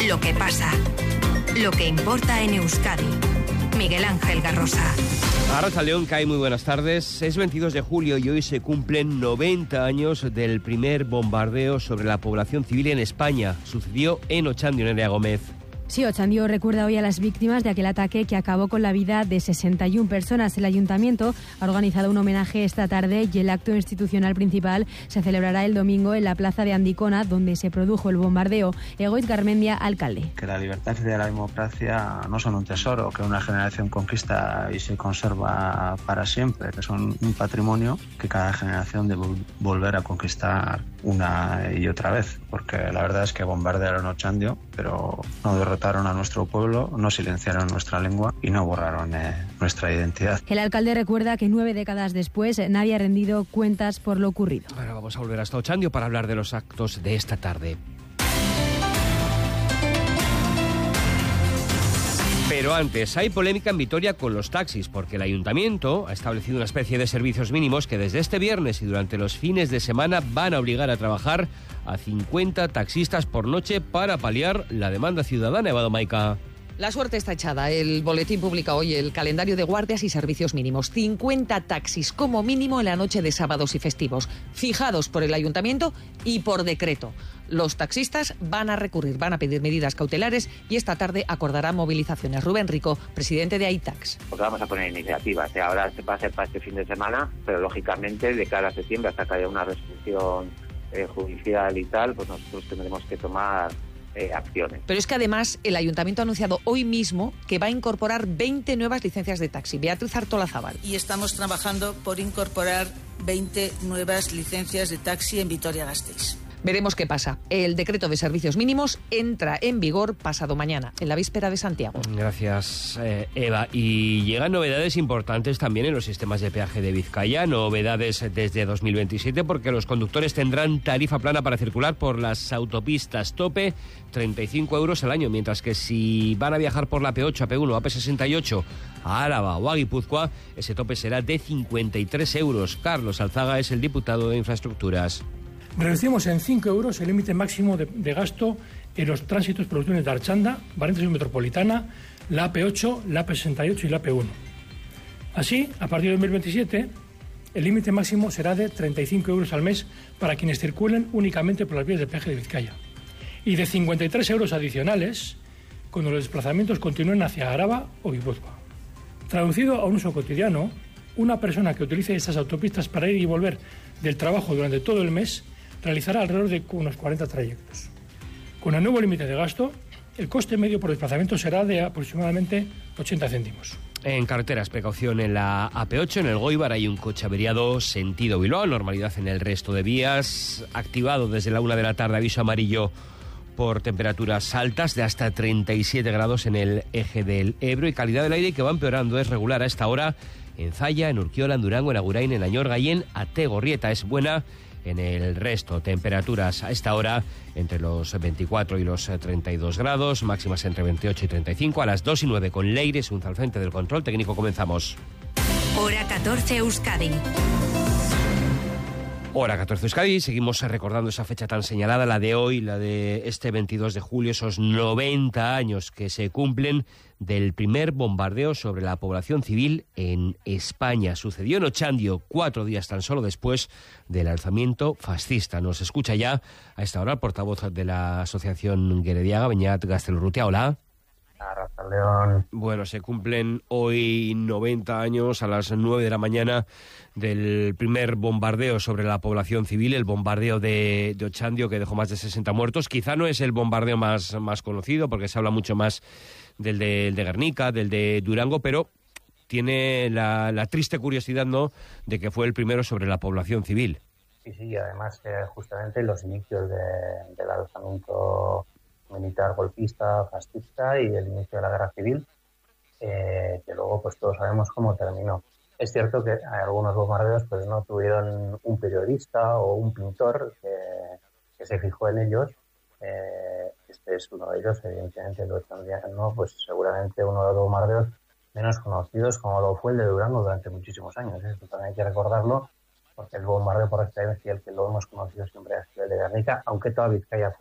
Lo que pasa. Lo que importa en Euskadi. Miguel Ángel Garrosa. Arratsaldeon, Kai, muy buenas tardes. Es 22 de julio y hoy se cumplen 90 años del primer bombardeo sobre la población civil en España. Sucedió en Otxandio, Nerea Gómez. Sí, Otxandio recuerda hoy a las víctimas de aquel ataque que acabó con la vida de 61 personas. El Ayuntamiento ha organizado un homenaje esta tarde y el acto institucional principal se celebrará el domingo en la plaza de Andicona, donde se produjo el bombardeo. Egoitz Garmendia, alcalde. Que la libertad y la democracia no son un tesoro que una generación conquista y se conserva para siempre, que son un patrimonio que cada generación debe volver a conquistar una y otra vez, porque la verdad es que bombardearon Otxandio, pero no derrotaron a nuestro pueblo, no silenciaron nuestra lengua y no borraron nuestra identidad. El alcalde recuerda que 9 décadas después nadie ha rendido cuentas por lo ocurrido. Ahora vamos a volver hasta Otxandio para hablar de los actos de esta tarde. Pero antes, hay polémica en Vitoria con los taxis, porque el Ayuntamiento ha establecido una especie de servicios mínimos que desde este viernes y durante los fines de semana van a obligar a trabajar a 50 taxistas por noche para paliar la demanda ciudadana. Eva Domaica. La suerte está echada. El boletín publica hoy el calendario de guardias y servicios mínimos. 50 taxis como mínimo en la noche de sábados y festivos, fijados por el Ayuntamiento y por decreto. Los taxistas van a recurrir, van a pedir medidas cautelares y esta tarde acordarán movilizaciones. Rubén Rico, presidente de AITAX. Porque vamos a poner iniciativas. Ahora va a ser para este fin de semana, pero lógicamente de cara a septiembre, hasta que haya una resolución judicial y tal, pues nosotros tendremos que tomar acciones. Pero es que además el Ayuntamiento ha anunciado hoy mismo que va a incorporar 20 nuevas licencias de taxi. Beatriz Artolazábal. Y estamos trabajando por incorporar 20 nuevas licencias de taxi en Vitoria-Gasteiz. Veremos qué pasa. El decreto de servicios mínimos entra en vigor pasado mañana, en la víspera de Santiago. Gracias, Eva. Y llegan novedades importantes también en los sistemas de peaje de Vizcaya. Novedades desde 2027 porque los conductores tendrán tarifa plana para circular por las autopistas tope, 35 euros al año, mientras que si van a viajar por la P8, AP1, AP68, a Álava o a Guipúzcoa, ese tope será de 53 euros. Carlos Alzaga es el diputado de Infraestructuras. Reducimos en 5 euros el límite máximo de gasto en los tránsitos por los túneles de Archanda, Valencia Metropolitana, la AP8, la AP68 y la AP1. Así, a partir de 2027, el límite máximo será de 35 euros al mes para quienes circulen únicamente por las vías de peaje de Vizcaya y de 53 euros adicionales cuando los desplazamientos continúen hacia Araba o Guipúzcoa. Traducido a un uso cotidiano, una persona que utilice estas autopistas para ir y volver del trabajo durante todo el mes realizará alrededor de unos 40 trayectos. Con el nuevo límite de gasto, el coste medio por desplazamiento será de aproximadamente 80 céntimos. En carreteras, precaución en la AP8, en el Goibar hay un coche averiado sentido Bilbao, normalidad en el resto de vías, activado desde la 1 de la tarde aviso amarillo por temperaturas altas de hasta 37 grados en el eje del Ebro y calidad del aire que va empeorando, es regular a esta hora en Zalla, en Urquiola, en Durango, en Agurain, en Añorga y en Ategorrieta. Es buena en el resto. Temperaturas a esta hora entre los 24 y los 32 grados, máximas entre 28 y 35. A las 2 y 9 con Leires, un al frente del control técnico, comenzamos. Hora 14 Euskadi. Hora 14 Euskadi, seguimos recordando esa fecha tan señalada, la de hoy, la de este 22 de julio, esos 90 años que se cumplen del primer bombardeo sobre la población civil en España. Sucedió en Otxandio, 4 días tan solo después del alzamiento fascista. Nos escucha ya a esta hora el portavoz de la Asociación Gerediaga, Beñat Gaztelurrutia. Hola. Arratsaldeon. Bueno, se cumplen hoy 90 años a las 9 de la mañana del primer bombardeo sobre la población civil, el bombardeo de Otxandio, que dejó más de 60 muertos. Quizá no es el bombardeo más conocido, porque se habla mucho más del de Guernica, del de Durango, pero tiene la triste curiosidad, ¿no?, de que fue el primero sobre la población civil. Sí, además justamente los inicios del alzamiento militar golpista, fascista y el inicio de la guerra civil, que luego pues todos sabemos cómo terminó. Es cierto que algunos bombardeos pues no tuvieron un periodista o un pintor que se fijó en ellos. Este es uno de ellos, evidentemente lo tendría, ¿no? Pues seguramente uno de los bombardeos menos conocidos, como lo fue el de Durango durante muchísimos años. Esto también hay que recordarlo, porque el bombardeo por excelencia, el que lo hemos conocido siempre ha sido el de Guernica, aunque toda Vizcaya